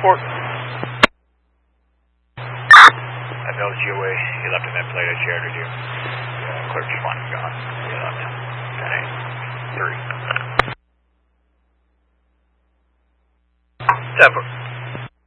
Report. I noticed you left in that plate I shared with you. Clear just one gone. You left. 10-8. 3. 10-4.